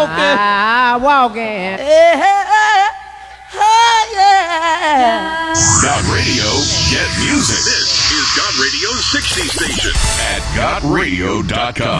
walking. Got Radio, get music. This is Got Radio's 60 station at GotRadio.com.